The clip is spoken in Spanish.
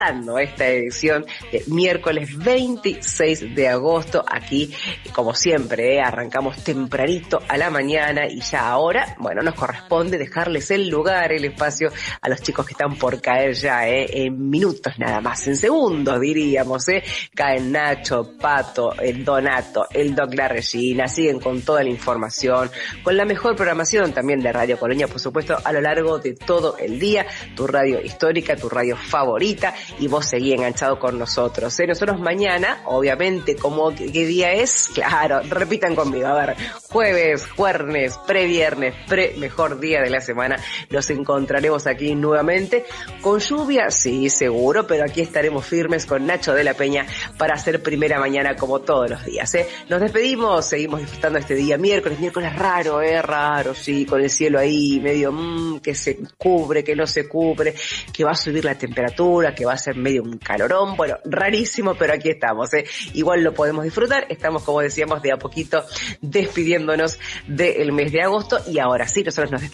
esta edición de miércoles 26 de agosto. Aquí, como siempre, arrancamos tempranito a la mañana y ya ahora, bueno, nos corresponde dejarles el lugar, el espacio a los chicos que están por caer ya, en minutos nada más, en segundos diríamos, caen Nacho, Pato, el Donato, el Doc La Regina, siguen con toda la información, con la mejor programación también de Radio Colonia, por supuesto, a lo largo de todo el día, tu radio histórica, tu radio favorita, y vos seguí enganchado con nosotros, Nosotros mañana, obviamente, ¿cómo qué día es? Claro, repitan conmigo, a ver, jueves, previernes, mejor día de la semana, nos encontraremos aquí nuevamente, con lluvia, sí, seguro, pero aquí estaremos firmes con Nacho de la Peña para hacer primera mañana como todos los días, Nos despedimos, seguimos disfrutando este día, miércoles raro, raro, sí, con el cielo ahí, medio, que se cubre, que no se cubre, que va a subir la temperatura, que va a ser medio un calorón, bueno, rarísimo, pero aquí estamos, Igual lo podemos disfrutar, estamos, como decíamos, de a poquito despidiéndonos del mes de agosto, y ahora sí, nosotros nos despedimos